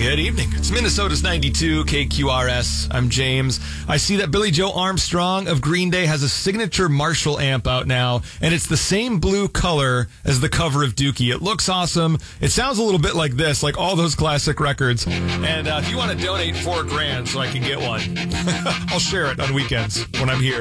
Good evening. It's Minnesota's 92 KQRS. I'm James. I see that Billy Joe Armstrong of Green Day has a signature Marshall amp out now, and it's the same blue color as the cover of Dookie. It looks awesome. It sounds a little bit like this, like all those classic records. And if you want to donate $4,000 so I can get one, I'll share it on weekends when I'm here.